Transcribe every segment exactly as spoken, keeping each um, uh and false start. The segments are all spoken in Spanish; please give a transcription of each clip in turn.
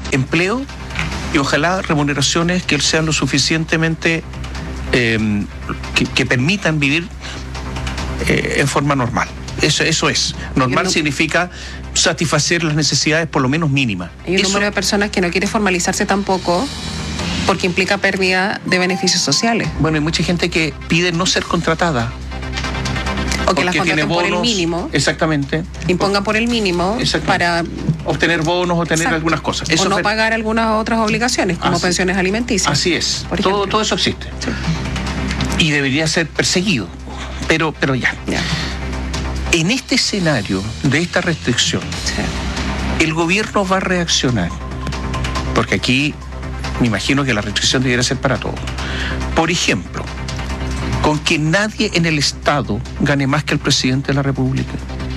empleo y ojalá remuneraciones que sean lo suficientemente eh, que, que permitan vivir eh, en forma normal. Eso, eso es. Normal no, significa satisfacer las necesidades por lo menos mínimas. Hay un eso, número de personas que no quiere formalizarse tampoco porque implica pérdida de beneficios sociales. Bueno, hay mucha gente que pide no ser contratada. O que las contraten por el mínimo. Exactamente. Impongan por el mínimo para obtener bonos o tener Exacto. algunas cosas. Eso o no fer... pagar algunas otras obligaciones, como así, pensiones alimenticias. Así es. Todo, todo eso existe. Sí. Y debería ser perseguido. Pero, pero ya. ya. En este escenario de esta restricción, sí. el gobierno va a reaccionar. Porque aquí me imagino que la restricción debería ser para todos. Por ejemplo, con que nadie en el Estado gane más que el presidente de la República.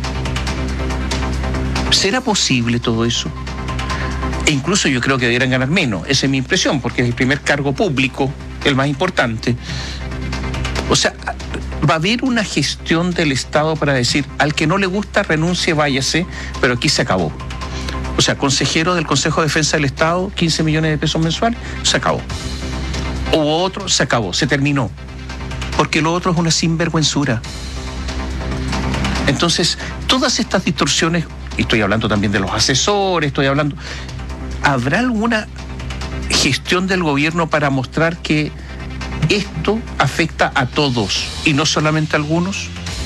¿Será posible todo eso? E incluso yo creo que deberían ganar menos, esa es mi impresión, porque es el primer cargo público, el más importante. O sea, va a haber una gestión del Estado para decir, al que no le gusta renuncie, váyase, pero aquí se acabó. O sea, consejero del Consejo de Defensa del Estado, quince millones de pesos mensuales, se acabó. O otro, se acabó, se terminó. Porque lo otro es una sinvergüenzura. Entonces, todas estas distorsiones, y estoy hablando también de los asesores, estoy hablando, ¿habrá alguna gestión del gobierno para mostrar que esto afecta a todos y no solamente a algunos?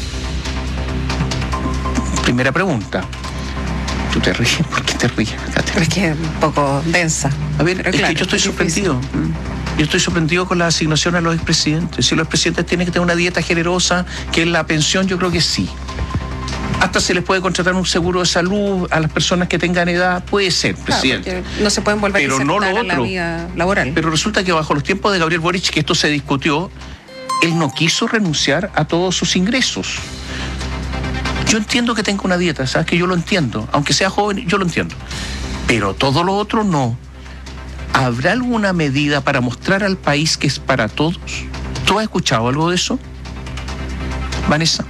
Primera pregunta. ¿Tú te ríes? ¿Por qué te ríes? Es que es un poco densa. A ver, Pero es claro, que yo estoy sorprendido. Yo estoy sorprendido con la asignación a los expresidentes. Si los expresidentes tienen que tener una dieta generosa, que es la pensión, yo creo que sí. Hasta se les puede contratar un seguro de salud a las personas que tengan edad, puede ser, presidente. Claro, no se pueden volver pero a no lo otro. otro. La vida laboral. Pero resulta que bajo los tiempos de Gabriel Boric, que esto se discutió, él no quiso renunciar a todos sus ingresos. Yo entiendo que tenga una dieta, ¿sabes? Que yo lo entiendo. Aunque sea joven, yo lo entiendo. Pero todo lo otro no. ¿Habrá alguna medida para mostrar al país que es para todos? ¿Tú has escuchado algo de eso, Vanessa?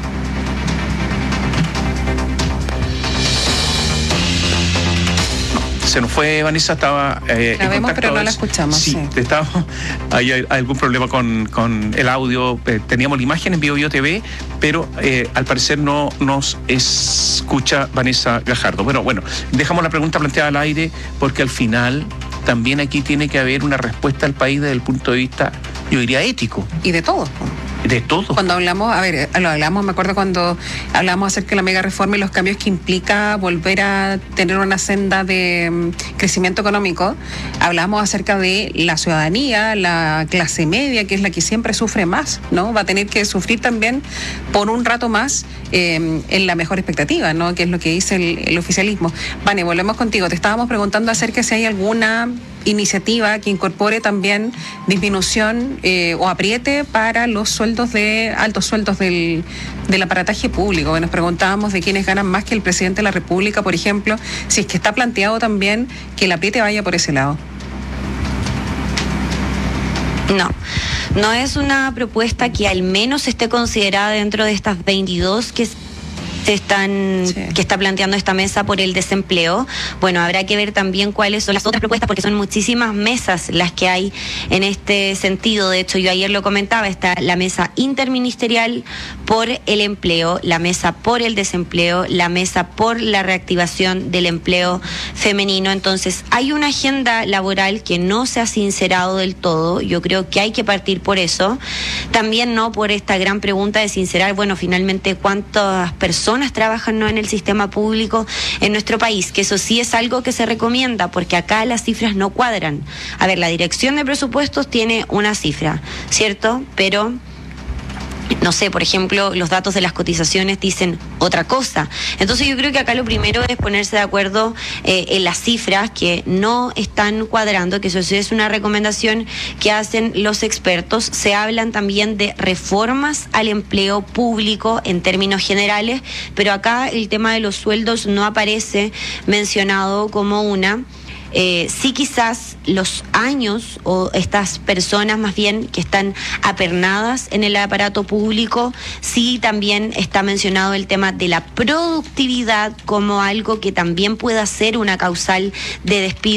Se nos fue Vanessa, estaba eh, la en vemos, contacto. Pero no la escuchamos. Sí, sí. estábamos, hay, hay algún problema con, con el audio. Eh, teníamos la imagen en Bio Bio T V, pero eh, al parecer no nos escucha Vanessa Gajardo. Bueno, bueno, dejamos la pregunta planteada al aire porque al final también aquí tiene que haber una respuesta al país desde el punto de vista, yo diría, ético. Y de todo. De todo. Cuando hablamos, a ver, lo hablamos, me acuerdo cuando hablamos acerca de la mega reforma y los cambios que implica volver a tener una senda de um, crecimiento económico, hablamos acerca de la ciudadanía, la clase media, que es la que siempre sufre más, ¿no? Va a tener que sufrir también por un rato más eh, en la mejor expectativa, ¿no? Que es lo que dice el, el oficialismo. Vane, volvemos contigo. Te estábamos preguntando acerca de si hay alguna iniciativa que incorpore también disminución eh, o apriete para los sueldos de altos sueldos del, del aparataje público. Nos preguntábamos de quiénes ganan más que el presidente de la República, por ejemplo, si es que está planteado también que el apriete vaya por ese lado. No, no es una propuesta que al menos esté considerada dentro de estas veintidós que están sí. que está planteando esta mesa por el desempleo. Bueno, habrá que ver también cuáles son las otras propuestas, porque son muchísimas mesas las que hay en este sentido. De hecho, yo ayer lo comentaba, está la mesa interministerial por el empleo, la mesa por el desempleo, la mesa por la reactivación del empleo femenino. Entonces, hay una agenda laboral que no se ha sincerado del todo. Yo creo que hay que partir por eso. También no por esta gran pregunta de sincerar, bueno, finalmente, ¿cuántas personas trabajan no en el sistema público en nuestro país? Que eso sí es algo que se recomienda, porque acá las cifras no cuadran. A ver, la Dirección de Presupuestos tiene una cifra, ¿cierto? Pero no sé, por ejemplo, los datos de las cotizaciones dicen otra cosa. Entonces yo creo que acá lo primero es ponerse de acuerdo eh, en las cifras que no están cuadrando, que eso sí es una recomendación que hacen los expertos. Se hablan también de reformas al empleo público en términos generales, pero acá el tema de los sueldos no aparece mencionado como una. Eh, sí, quizás los años o estas personas más bien que están apernadas en el aparato público, sí también está mencionado el tema de la productividad como algo que también pueda ser una causal de despido.